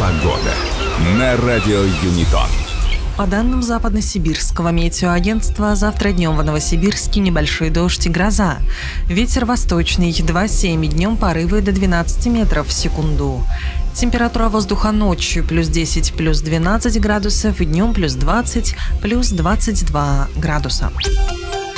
Погода на радио Юнитон. По данным Западно-Сибирского метеоагентства, завтра днем в Новосибирске небольшой дождь и гроза. Ветер восточный 2,7, днем порывы до 12 метров в секунду. Температура воздуха ночью плюс 10, плюс 12 градусов, и днем плюс 20, плюс 22 градуса.